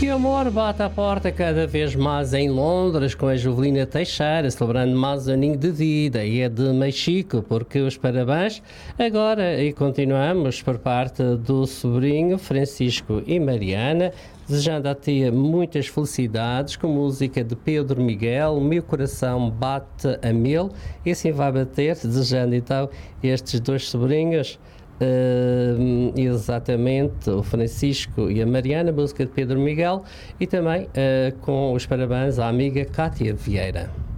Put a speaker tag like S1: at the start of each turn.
S1: E o amor bate à porta cada vez mais em Londres, com a Jovelina Teixeira celebrando mais um aninho de vida, e é de Mexico, porque os parabéns agora, e continuamos por parte do sobrinho Francisco e Mariana, desejando à tia muitas felicidades, com música de Pedro Miguel, Meu Coração Bate a Mil, e assim vai bater, desejando então estes dois sobrinhos. Exatamente, o Francisco e a Mariana, música de Pedro Miguel, e também com os parabéns à amiga Cátia Vieira.